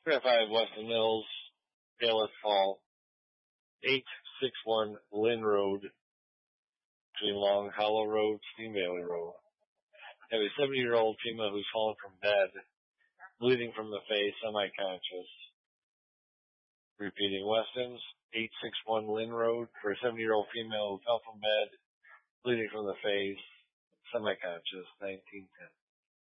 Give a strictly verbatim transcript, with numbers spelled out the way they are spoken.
three oh five Weston Mills, Bailiff Hall, eight sixty-one Lynn Road, between Long Hollow Road, Steam Valley Road. I have a seventy-year-old female who's fallen from bed, bleeding from the face, semi-conscious. Repeating, Weston's, eight sixty-one Lynn Road, for a seventy-year-old female who fell from bed, bleeding from the face, semi-conscious, nineteen ten.